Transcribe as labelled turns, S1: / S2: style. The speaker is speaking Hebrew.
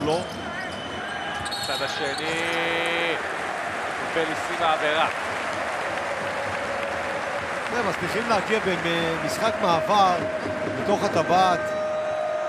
S1: לא. צד השני, פליסי בעבירה.
S2: מצליחים להגיע במשחק מעבר בתוך הטבעת.